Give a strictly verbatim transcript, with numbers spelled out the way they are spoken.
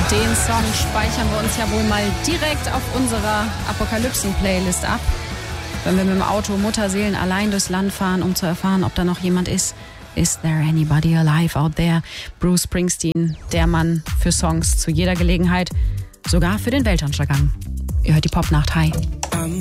Den Song speichern wir uns ja wohl mal direkt auf unserer Apokalypsen-Playlist ab. Wenn wir mit dem Auto Mutterseelen allein durchs Land fahren, um zu erfahren, ob da noch jemand ist. Is there anybody alive out there? Bruce Springsteen, der Mann für Songs zu jeder Gelegenheit, sogar für den Weltuntergang. Ihr hört die Popnacht. Hi.